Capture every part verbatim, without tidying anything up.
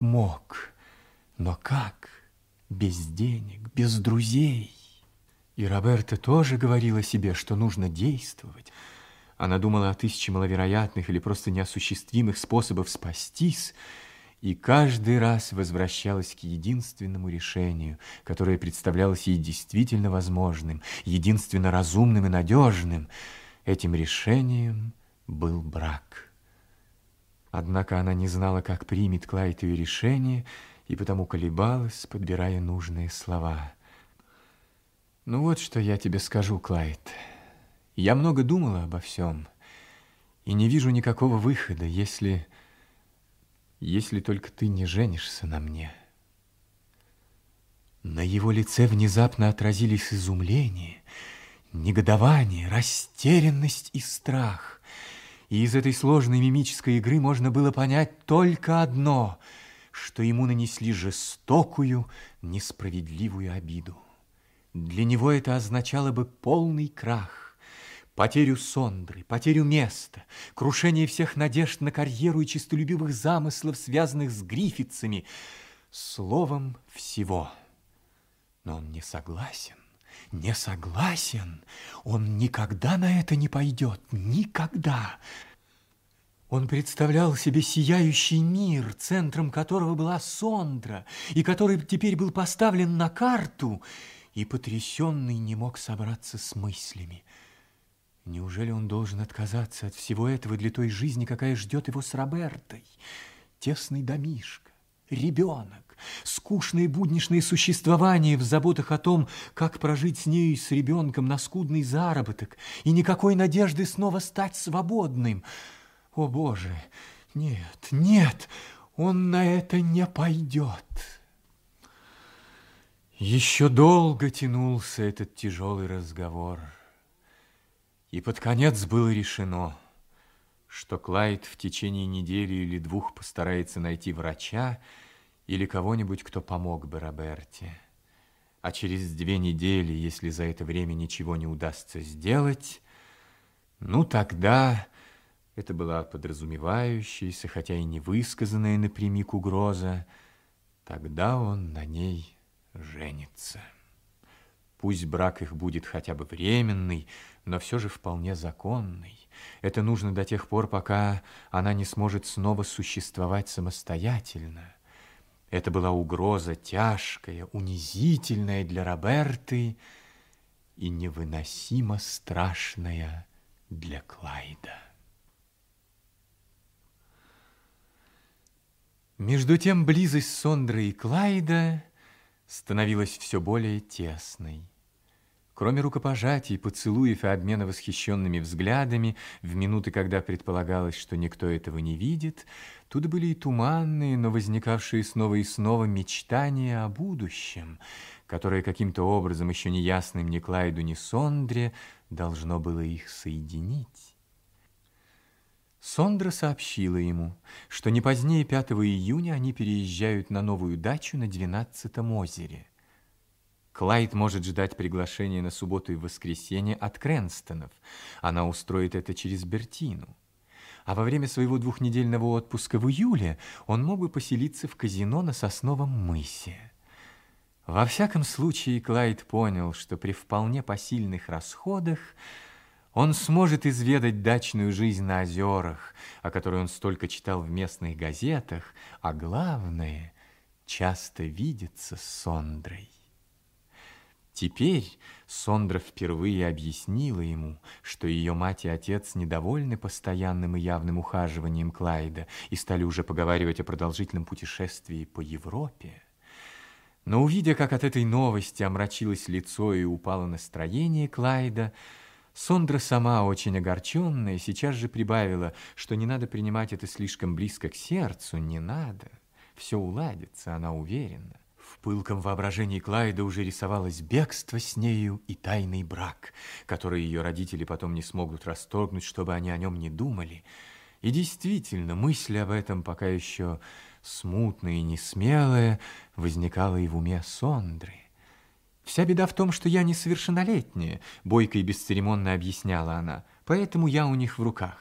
Мог, но как? Без денег, без друзей. И Роберта тоже говорила себе, что нужно действовать. Она думала о тысяче маловероятных или просто неосуществимых способах спастись, и каждый раз возвращалась к единственному решению, которое представлялось ей действительно возможным, единственно разумным и надежным. Этим решением был брак. Однако она не знала, как примет Клайд ее решение, и потому колебалась, подбирая нужные слова. «Ну вот что я тебе скажу, Клайд. Я много думала обо всем, и не вижу никакого выхода, если... если только ты не женишься на мне». На его лице внезапно отразились изумление, негодование, растерянность и страх. И из этой сложной мимической игры можно было понять только одно, что ему нанесли жестокую, несправедливую обиду. Для него это означало бы полный крах, потерю Сондры, потерю места, крушение всех надежд на карьеру и честолюбивых замыслов, связанных с Гриффитсами, словом, всего. Но он не согласен, не согласен, он никогда на это не пойдет, никогда. Он представлял себе сияющий мир, центром которого была Сондра, и который теперь был поставлен на карту, и потрясенный не мог собраться с мыслями. Неужели он должен отказаться от всего этого для той жизни, какая ждет его с Робертой? Тесный домишко, ребенок, скучное будничное существование в заботах о том, как прожить с нею и с ребенком на скудный заработок, и никакой надежды снова стать свободным. О, Боже, нет, нет, он на это не пойдет. Еще долго тянулся этот тяжелый разговор, и под конец было решено, что Клайд в течение недели или двух постарается найти врача или кого-нибудь, кто помог бы Роберте. А через две недели, если за это время ничего не удастся сделать, ну тогда... Это была подразумевающаяся, хотя и не высказанная напрямик угроза, тогда он на ней женится. Пусть брак их будет хотя бы временный, но все же вполне законный. Это нужно до тех пор, пока она не сможет снова существовать самостоятельно. Это была угроза тяжкая, унизительная для Роберты и невыносимо страшная для Клайда. Между тем близость Сондры и Клайда становилась все более тесной. Кроме рукопожатий, поцелуев и обмена восхищенными взглядами, в минуты, когда предполагалось, что никто этого не видит, тут были и туманные, но возникавшие снова и снова мечтания о будущем, которое каким-то образом, еще неясным ни Клайду, ни Сондре, должно было их соединить. Сондра сообщила ему, что не позднее пятого июня они переезжают на новую дачу на двенадцатом озере. Клайд может ждать приглашения на субботу и воскресенье от Крэнстонов. Она устроит это через Бертину. А во время своего двухнедельного отпуска в июле он мог бы поселиться в казино на Сосновом мысе. Во всяком случае, Клайд понял, что при вполне посильных расходах он сможет изведать дачную жизнь на озерах, о которой он столько читал в местных газетах, а главное, часто видеться с Сондрой. Теперь Сондра впервые объяснила ему, что ее мать и отец недовольны постоянным и явным ухаживанием Клайда и стали уже поговаривать о продолжительном путешествии по Европе. Но увидя, как от этой новости омрачилось лицо и упало настроение Клайда, Сондра сама, очень огорченная, сейчас же прибавила, что не надо принимать это слишком близко к сердцу, не надо. Все уладится, она уверена. В пылком воображении Клайда уже рисовалось бегство с нею и тайный брак, который ее родители потом не смогут расторгнуть, чтобы они о нем не думали. И действительно, мысль об этом, пока еще смутная и несмелая, возникала и в уме Сондры. «Вся беда в том, что я несовершеннолетняя», — бойко и бесцеремонно объясняла она, «поэтому я у них в руках.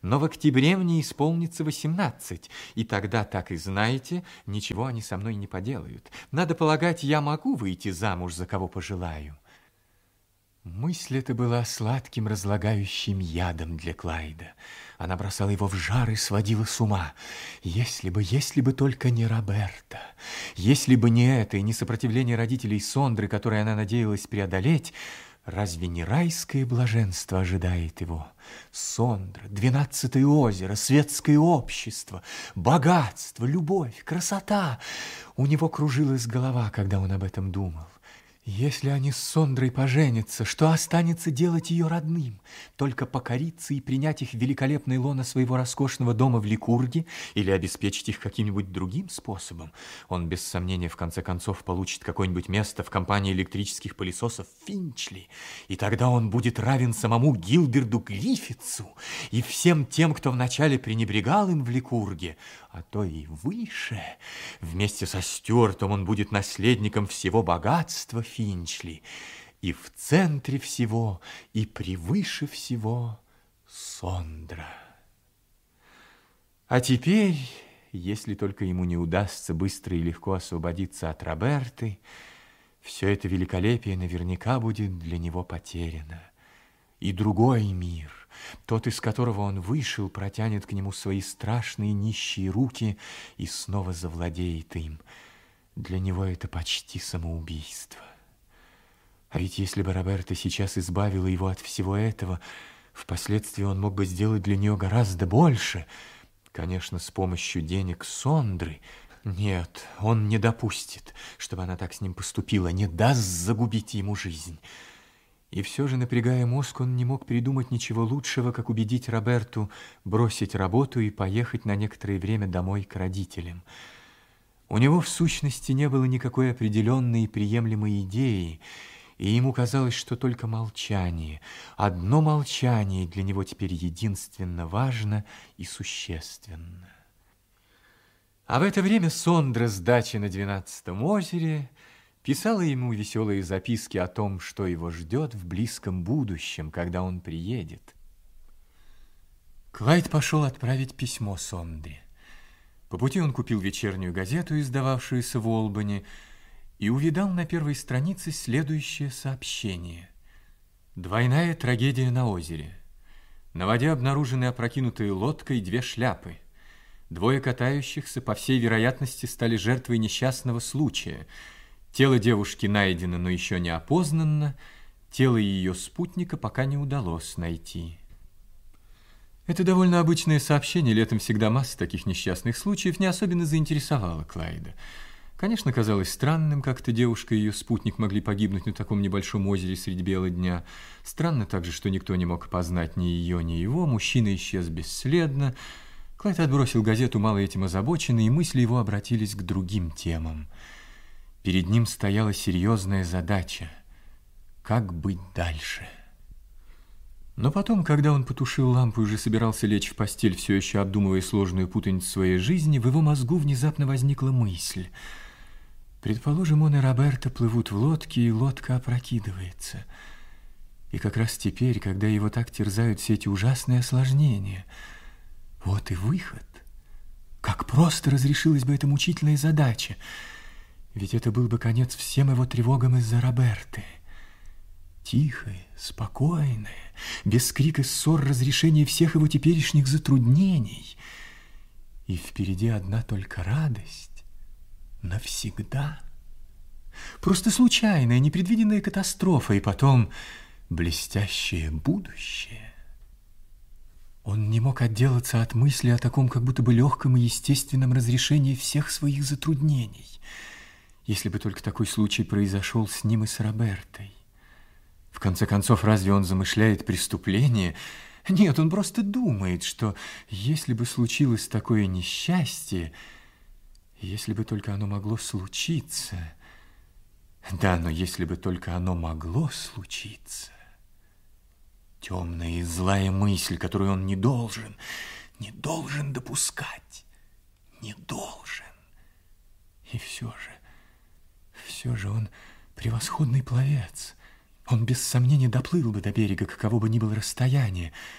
но в октябре мне исполнится восемнадцать, и тогда, так и знаете, ничего они со мной не поделают. Надо полагать, я могу выйти замуж за кого пожелаю». Мысль эта была сладким разлагающим ядом для Клайда. Она бросала его в жар и сводила с ума. Если бы, если бы только не Роберта, если бы не это и не сопротивление родителей Сондры, которое она надеялась преодолеть, разве не райское блаженство ожидает его? Сондра, двенадцатое озеро, светское общество, богатство, любовь, красота. У него кружилась голова, когда он об этом думал. Если они с Сондрой поженятся, что останется делать ее родным? Только покориться и принять их в великолепное лоно своего роскошного дома в Ликурге или обеспечить их каким-нибудь другим способом? Он, без сомнения, в конце концов получит какое-нибудь место в компании электрических пылесосов Финчли, и тогда он будет равен самому Гилберду Гриффитсу и всем тем, кто вначале пренебрегал им в Ликурге, а то и выше. Вместе со Стюартом он будет наследником всего богатства Финчли, и в центре всего, и превыше всего Сондра. А теперь, если только ему не удастся быстро и легко освободиться от Роберты, все это великолепие наверняка будет для него потеряно. И другой мир, тот, из которого он вышел, протянет к нему свои страшные нищие руки и снова завладеет им. Для него это почти самоубийство. А ведь если бы Роберта сейчас избавила его от всего этого, впоследствии он мог бы сделать для нее гораздо больше. Конечно, с помощью денег Сондры. Нет, он не допустит, чтобы она так с ним поступила, не даст загубить ему жизнь. И все же, напрягая мозг, он не мог придумать ничего лучшего, как убедить Роберту бросить работу и поехать на некоторое время домой к родителям. У него, в сущности, не было никакой определенной и приемлемой идеи, и ему казалось, что только молчание, одно молчание для него теперь единственно важно и существенно. А в это время Сондра с дачи на двенадцатом озере писала ему веселые записки о том, что его ждет в близком будущем, когда он приедет. Клайд пошел отправить письмо Сондре. По пути он купил вечернюю газету, издававшуюся в Олбани, и увидал на первой странице следующее сообщение. Двойная трагедия на озере. На воде обнаружены опрокинутые лодкой две шляпы. Двое катающихся, по всей вероятности, стали жертвой несчастного случая. Тело девушки найдено, но еще не опознано. Тело ее спутника пока не удалось найти. Это довольно обычное сообщение, летом всегда масса таких несчастных случаев, не особенно заинтересовало Клайда. Конечно, казалось странным, как эта девушка и ее спутник могли погибнуть на таком небольшом озере средь бела дня. Странно также, что никто не мог опознать ни ее, ни его. Мужчина исчез бесследно. Клайд отбросил газету, мало этим озабоченный, и мысли его обратились к другим темам. Перед ним стояла серьезная задача. Как быть дальше? Но потом, когда он потушил лампу и уже собирался лечь в постель, все еще обдумывая сложную путаницу своей жизни, в его мозгу внезапно возникла мысль. Предположим, он и Роберта плывут в лодке, и лодка опрокидывается. И как раз теперь, когда его так терзают все эти ужасные осложнения, вот и выход. Как просто разрешилась бы эта мучительная задача. Ведь это был бы конец всем его тревогам из-за Роберты. Тихое, спокойное, без крика ссор разрешение всех его теперешних затруднений. И впереди одна только радость. Навсегда. Просто случайная, непредвиденная катастрофа, и потом блестящее будущее. Он не мог отделаться от мысли о таком как будто бы легком и естественном разрешении всех своих затруднений, если бы только такой случай произошел с ним и с Робертой. В конце концов, разве он замышляет преступление? Нет, он просто думает, что если бы случилось такое несчастье, если бы только оно могло случиться... Да, но если бы только оно могло случиться... Темная и злая мысль, которую он не должен, не должен допускать, не должен. И все же, все же он превосходный пловец. Он без сомнения доплыл бы до берега, каково бы ни было расстояние.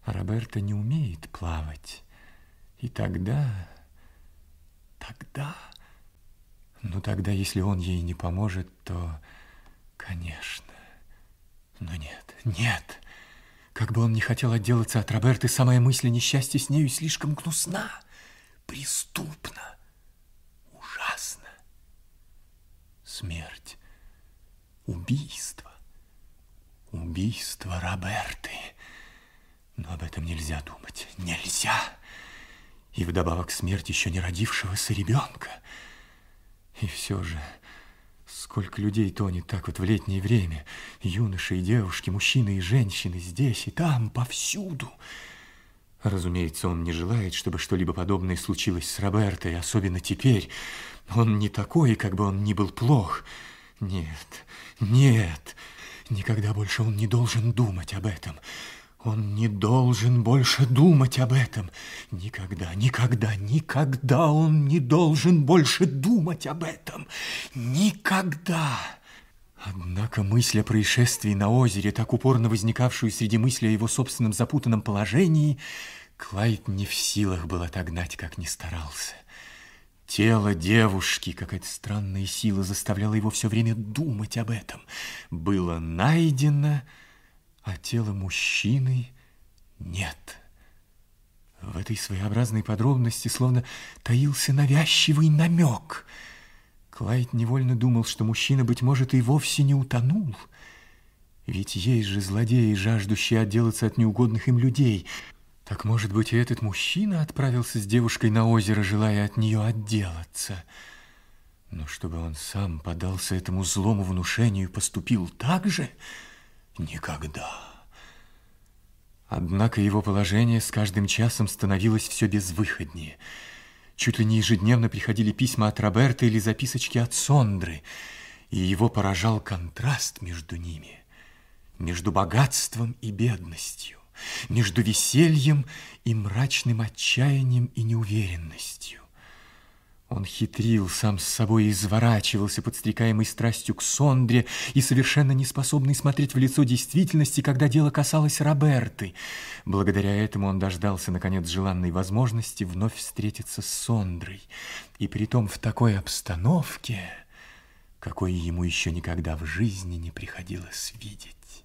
А Роберта не умеет плавать. И тогда... Тогда... Ну, тогда, если он ей не поможет, то... Конечно. Но нет, нет. Как бы он ни хотел отделаться от Роберты, самая мысль о несчастье с нею слишком гнусна, преступна, ужасна. Смерть, убийство, убийство Роберты. Но об этом нельзя думать, нельзя. И вдобавок смерть еще не родившегося ребенка. И все же, сколько людей тонет так вот в летнее время. Юноши и девушки, мужчины и женщины, здесь и там, повсюду. Разумеется, он не желает, чтобы что-либо подобное случилось с Робертой, особенно теперь. Он не такой, как бы он ни был плох. Нет, нет, никогда больше он не должен думать об этом. Он не должен больше думать об этом. Никогда, никогда, никогда он не должен больше думать об этом. Никогда. Однако мысль о происшествии на озере, так упорно возникавшую среди мыслей о его собственном запутанном положении, Клайд не в силах был отогнать, как ни старался. Тело девушки, какая-то странная сила заставляла его все время думать об этом. Было найдено... а тело мужчины нет. В этой своеобразной подробности словно таился навязчивый намек. Клайд невольно думал, что мужчина, быть может, и вовсе не утонул. Ведь есть же злодеи, жаждущие отделаться от неугодных им людей. Так, может быть, и этот мужчина отправился с девушкой на озеро, желая от нее отделаться. Но чтобы он сам поддался этому злому внушению и поступил так же... Никогда. Однако его положение с каждым часом становилось все безвыходнее. Чуть ли не ежедневно приходили письма от Роберта или записочки от Сондры, и его поражал контраст между ними, между богатством и бедностью, между весельем и мрачным отчаянием и неуверенностью. Он хитрил сам с собой и изворачивался, подстрекаемый страстью к Сондре и совершенно неспособный смотреть в лицо действительности, когда дело касалось Роберты. Благодаря этому он дождался, наконец, желанной возможности вновь встретиться с Сондрой. И притом в такой обстановке, какой ему еще никогда в жизни не приходилось видеть.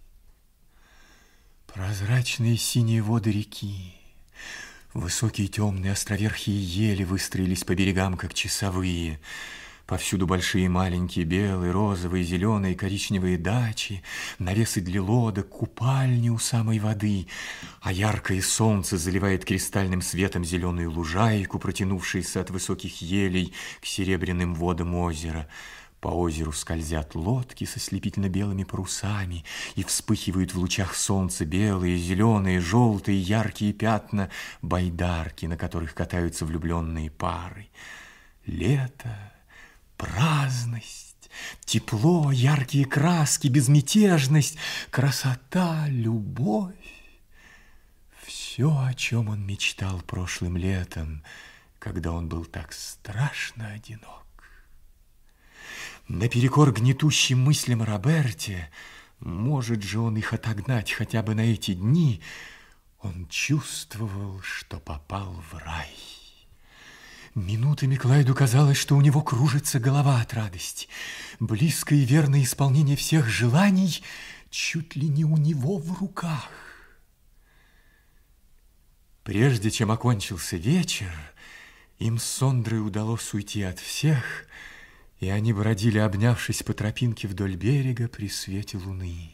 Прозрачные синие воды реки, высокие темные островерхие ели выстроились по берегам, как часовые. Повсюду большие, маленькие, белые, розовые, зеленые, коричневые дачи, навесы для лодок, купальни у самой воды, а яркое солнце заливает кристальным светом зеленую лужайку, протянувшуюся от высоких елей к серебряным водам озера. По озеру скользят лодки со слепительно-белыми парусами, и вспыхивают в лучах солнца белые, зеленые, желтые, яркие пятна байдарки, на которых катаются влюбленные пары. Лето, праздность, тепло, яркие краски, безмятежность, красота, любовь. Все, о чем он мечтал прошлым летом, когда он был так страшно одинок. Наперекор гнетущим мыслям о Роберте, может же он их отогнать хотя бы на эти дни, он чувствовал, что попал в рай. Минутами Клайду казалось, что у него кружится голова от радости. Близкое и верное исполнение всех желаний чуть ли не у него в руках. Прежде чем окончился вечер, им с Сондрой удалось уйти от всех, и они бродили, обнявшись по тропинке вдоль берега при свете луны.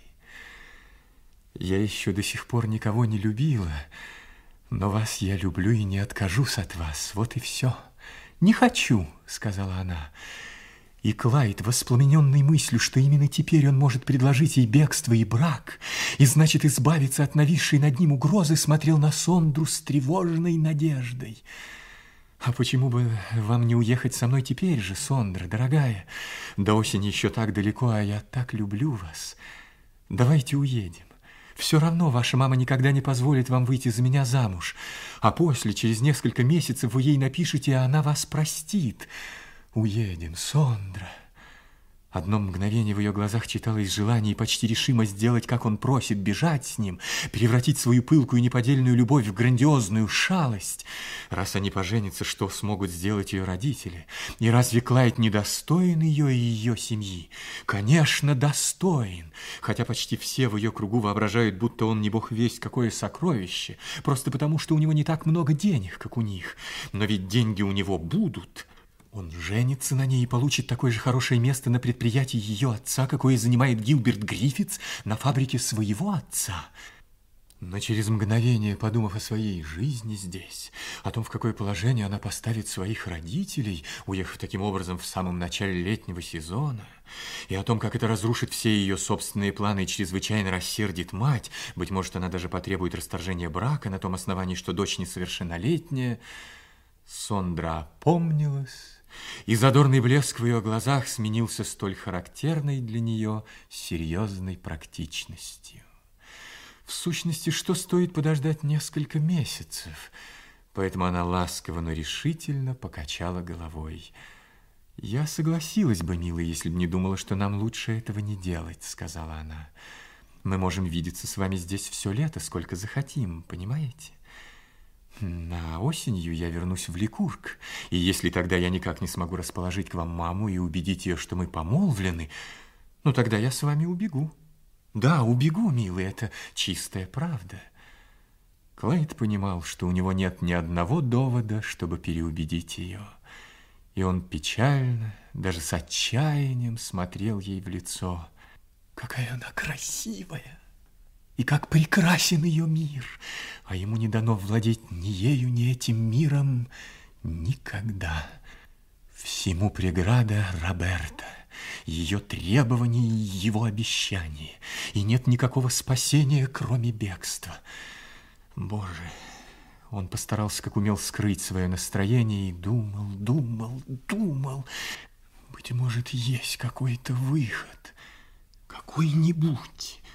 Я еще до сих пор никого не любила, но вас я люблю и не откажусь от вас, вот и все. Не хочу, сказала она. И Клайд, воспламененный мыслью, что именно теперь он может предложить ей бегство и брак, и значит избавиться от нависшей над ним угрозы, смотрел на Сондру с тревожной надеждой. А почему бы вам не уехать со мной теперь же, Сондра, дорогая? До осени еще так далеко, а я так люблю вас. Давайте уедем. Все равно ваша мама никогда не позволит вам выйти за меня замуж. А после, через несколько месяцев, вы ей напишете, и она вас простит. Уедем, Сондра. Одно мгновение в ее глазах читалось желание и почти решимость сделать, как он просит, бежать с ним, превратить свою пылкую неподдельную любовь в грандиозную шалость. Раз они поженятся, что смогут сделать ее родители? И разве Клайд недостоин ее и ее семьи? Конечно, достоин, хотя почти все в ее кругу воображают, будто он не бог весть какое сокровище, просто потому, что у него не так много денег, как у них. Но ведь деньги у него будут. Он женится на ней и получит такое же хорошее место на предприятии ее отца, какое занимает Гилберт Гриффитс на фабрике своего отца. Но через мгновение, подумав о своей жизни здесь, о том, в какое положение она поставит своих родителей, уехав таким образом в самом начале летнего сезона, и о том, как это разрушит все ее собственные планы и чрезвычайно рассердит мать, быть может, она даже потребует расторжения брака на том основании, что дочь несовершеннолетняя, Сондра опомнилась, и задорный блеск в ее глазах сменился столь характерной для нее серьезной практичностью. В сущности, что стоит подождать несколько месяцев? Поэтому она ласково, но решительно покачала головой. «Я согласилась бы, милый, если бы не думала, что нам лучше этого не делать», — сказала она. «Мы можем видеться с вами здесь все лето, сколько захотим, понимаете? На осенью я вернусь в Ликург, и если тогда я никак не смогу расположить к вам маму и убедить ее, что мы помолвлены, ну тогда я с вами убегу. Да, убегу, милый, это чистая правда». Клайд понимал, что у него нет ни одного довода, чтобы переубедить ее, и он печально, даже с отчаянием смотрел ей в лицо. Какая она красивая! И как прекрасен ее мир, а ему не дано владеть ни ею, ни этим миром никогда. Всему преграда Роберта, ее требования и его обещания, и нет никакого спасения, кроме бегства. Боже, он постарался, как умел, скрыть свое настроение и думал, думал, думал. Быть может, есть какой-то выход, какой-нибудь.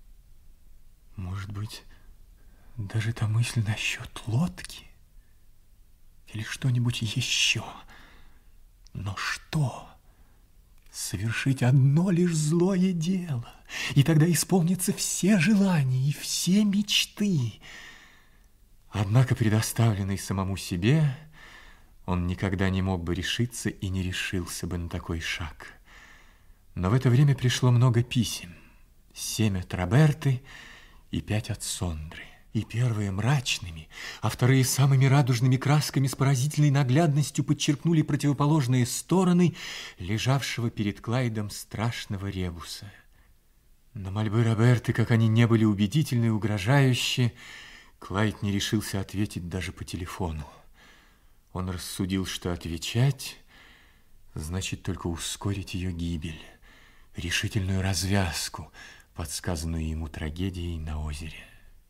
Может быть, даже та мысль насчет лодки или что-нибудь еще. Но что? Совершить одно лишь злое дело, и тогда исполнятся все желания и все мечты. Однако, предоставленный самому себе, он никогда не мог бы решиться и не решился бы на такой шаг. Но в это время пришло много писем. Семь от Роберты и пять от Сондры. И первые мрачными, а вторые самыми радужными красками с поразительной наглядностью подчеркнули противоположные стороны лежавшего перед Клайдом страшного ребуса. На мольбы Роберты, как они не были убедительны и угрожающие, Клайд не решился ответить даже по телефону. Он рассудил, что отвечать значит только ускорить ее гибель, решительную развязку, подсказанную ему трагедией на озере.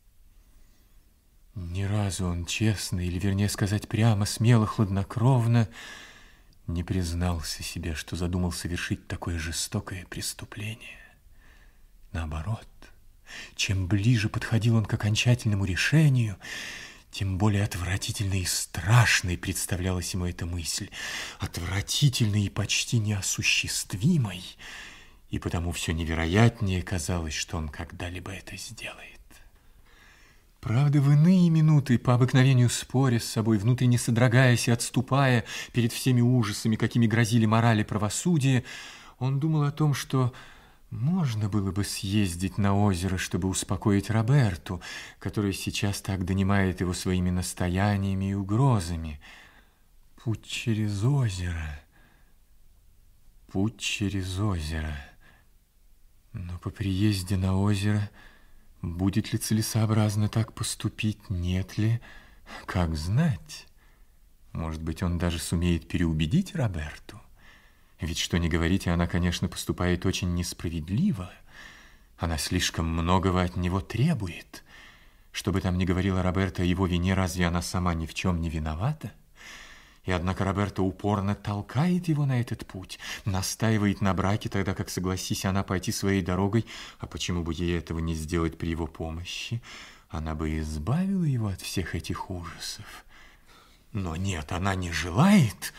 Ни разу он честно, или, вернее сказать, прямо, смело, хладнокровно не признался себе, что задумал совершить такое жестокое преступление. Наоборот, чем ближе подходил он к окончательному решению, тем более отвратительной и страшной представлялась ему эта мысль, отвратительной и почти неосуществимой, и потому все невероятнее казалось, что он когда-либо это сделает. Правда, в иные минуты, по обыкновению споря с собой, внутренне содрогаясь и отступая перед всеми ужасами, какими грозили мораль и правосудие, он думал о том, что можно было бы съездить на озеро, чтобы успокоить Роберту, которая сейчас так донимает его своими настояниями и угрозами. Путь через озеро, путь через озеро. Но по приезде на озеро будет ли целесообразно так поступить, нет ли, как знать. Может быть, он даже сумеет переубедить Роберту. Ведь, что ни говорите, она, конечно, поступает очень несправедливо. Она слишком многого от него требует. Что бы там ни говорила Роберта о его вине, разве она сама ни в чем не виновата? И однако Роберта упорно толкает его на этот путь, настаивает на браке, тогда как, согласись она пойти своей дорогой, а почему бы ей этого не сделать при его помощи, она бы избавила его от всех этих ужасов. Но нет, она не желает,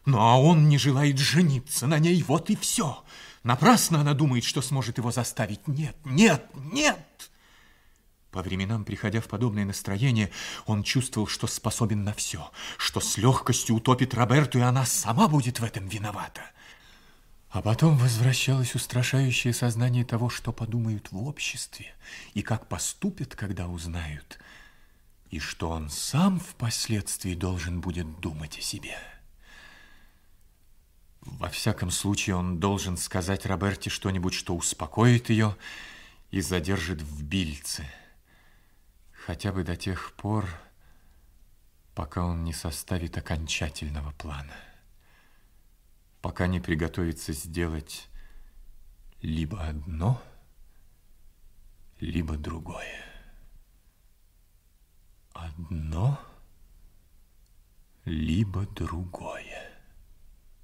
Ну, а он не желает жениться на ней, вот и все. Напрасно она думает, что сможет его заставить. Нет, нет, нет! По временам, приходя в подобное настроение, он чувствовал, что способен на все, что с легкостью утопит Роберту, и она сама будет в этом виновата. А потом возвращалось устрашающее сознание того, что подумают в обществе, и как поступят, когда узнают, и что он сам впоследствии должен будет думать о себе. Во всяком случае, он должен сказать Роберте что-нибудь, что успокоит ее и задержит в Бильце, хотя бы до тех пор, пока он не составит окончательного плана. Пока не приготовится сделать либо одно, либо другое. Одно, либо другое.